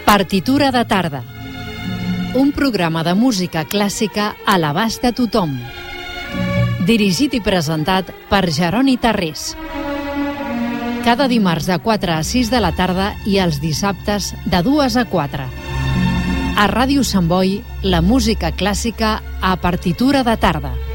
Partitura de tarda. Un programa de música clàssica a l'abast de tothom. Dirigit i presentat per Jeroni Tarrés. Cada dimarts de 4 a 6 de la tarda i els dissabtes de 2 a 4. A Ràdio Sant Boi, la música clàssica a partitura de tarda.